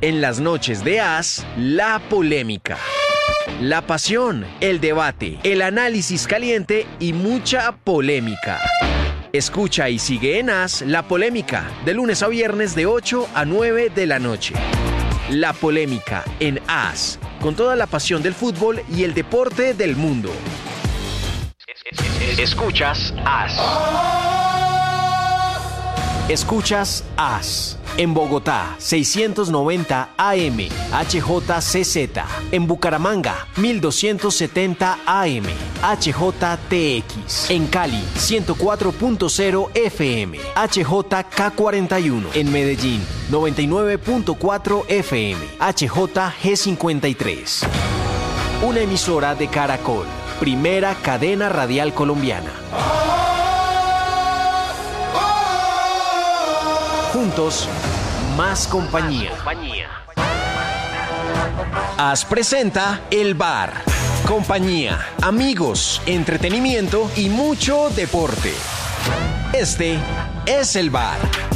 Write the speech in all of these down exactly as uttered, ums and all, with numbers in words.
En las noches de As, la polémica. La pasión, el debate, el análisis caliente y mucha polémica. Escucha y sigue en As La Polémica, de lunes a viernes de ocho a nueve de la noche. La Polémica en As, con toda la pasión del fútbol y el deporte del mundo. Escuchas As. Escuchas As. En Bogotá, seiscientos noventa A M, H J C Z. En Bucaramanga, mil doscientos setenta A M, H J T X. En Cali, ciento cuatro punto cero F M, H J K cuarenta y uno. En Medellín, noventa y nueve punto cuatro F M, H J G cincuenta y tres. Una emisora de Caracol, primera cadena radial colombiana. Juntos, más compañía. As presenta El Bar. Compañía, amigos, entretenimiento y mucho deporte. Este es El Bar.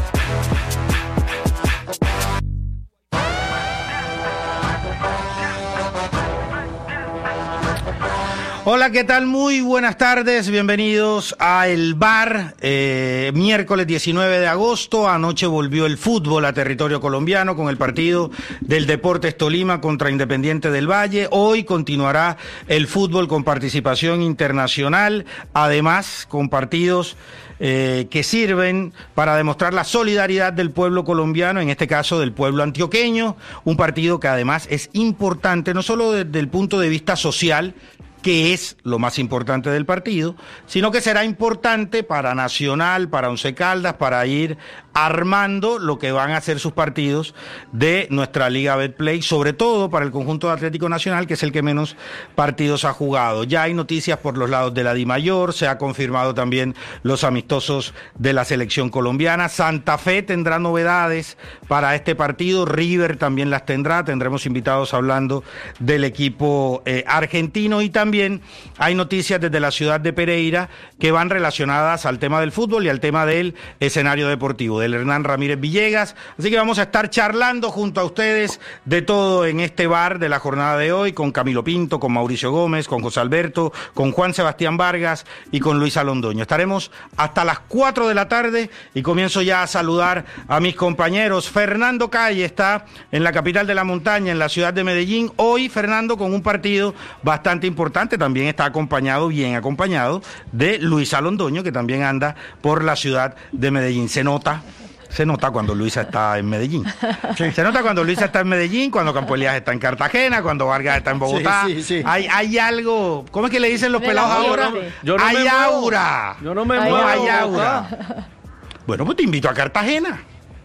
Hola, ¿qué tal? Muy buenas tardes, bienvenidos a El Bar, eh, miércoles diecinueve de agosto, anoche volvió el fútbol a territorio colombiano con el partido del Deportes Tolima contra Independiente del Valle. Hoy continuará el fútbol con participación internacional, además con partidos Eh, que sirven para demostrar la solidaridad del pueblo colombiano, en este caso del pueblo antioqueño, un partido que además es importante no solo desde el punto de vista social, que es lo más importante del partido, sino que será importante para Nacional, para Once Caldas, para ir armando lo que van a ser sus partidos de nuestra Liga Betplay, sobre todo para el conjunto de Atlético Nacional, que es el que menos partidos ha jugado. Ya hay noticias por los lados de la DIMAYOR, se ha confirmado también los amistosos de la selección colombiana. Santa Fe tendrá novedades para este partido, River también las tendrá, tendremos invitados hablando del equipo eh, argentino, y también hay noticias desde la ciudad de Pereira que van relacionadas al tema del fútbol y al tema del escenario deportivo, del Hernán Ramírez Villegas. Así que vamos a estar charlando junto a ustedes de todo en este bar de la jornada de hoy, con Camilo Pinto, con Mauricio Gómez, con José Alberto, con Juan Sebastián Vargas y con Luisa Londoño. Estaremos hasta las cuatro de la tarde y comienzo ya a saludar a mis compañeros. Fernando Calle está en la capital de la montaña, en la ciudad de Medellín. Hoy, Fernando, con un partido bastante importante, también está acompañado, bien acompañado, de Luisa Londoño, que también anda por la ciudad de Medellín. Se nota. Se nota cuando Luisa está en Medellín. Sí. Se nota cuando Luisa está en Medellín, cuando Campo Elías está en Cartagena, cuando Vargas está en Bogotá. Sí, sí, sí. Hay, hay algo, ¿cómo es que le dicen los pelados ahora? Yo no hay me aura. Yo no me No muevo. hay aura. Bueno, pues te invito a Cartagena.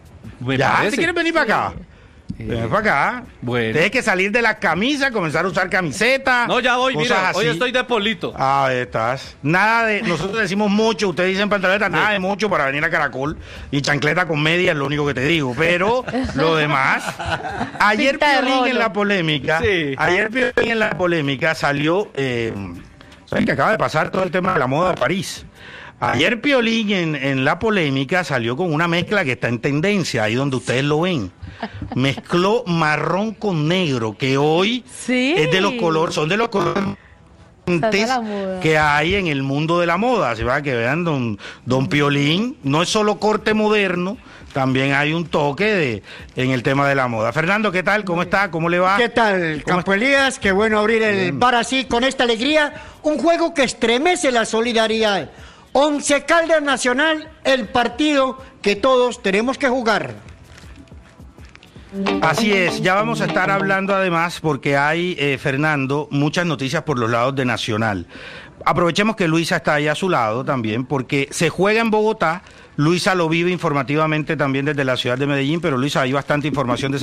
Me ya, parece. ¿te quieres venir para acá? Ven para acá. Bueno. Tienes que salir de la camisa, comenzar a usar camiseta. No, ya voy, mira, así. hoy estoy de polito. Ah, ahí estás. Nada de, nosotros decimos mucho, ustedes dicen pantaleta, nada de mucho para venir a Caracol. Y chancleta con media es lo único que te digo. Pero lo demás. Ayer Piolín en la polémica. Sí. Ayer Piolín en la polémica salió. Eh, ¿Saben que acaba de pasar todo el tema de la moda de París? Ayer Piolín en, en la polémica salió con una mezcla que está en tendencia, ahí donde ustedes lo ven. Mezcló marrón con negro, que hoy ¿Sí? es de los colores, son de los colores que hay en el mundo de la moda. ¿Sí? Que vean, don, don Piolín, no es solo corte moderno, también hay un toque de en el tema de la moda. Fernando, ¿qué tal? ¿Cómo está? ¿Cómo le va? ¿Qué tal, Campo Elías? Qué bueno abrir el Bien. bar así, con esta alegría. Un juego que estremece la solidaridad. Once Caldas Nacional, el partido que todos tenemos que jugar. Así es, ya vamos a estar hablando además porque hay, eh, Fernando, muchas noticias por los lados de Nacional. Aprovechemos que Luisa está ahí a su lado también, porque se juega en Bogotá. Luisa lo vive informativamente también desde la ciudad de Medellín, pero Luisa, hay bastante información de